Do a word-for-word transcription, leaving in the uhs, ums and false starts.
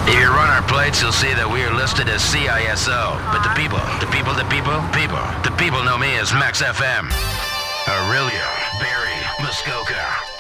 If you run our plates, you'll see that we are listed as C I S O. But the people, the people, the people, people, the people know me as Max F M. Aurelia, Barry, Muskoka.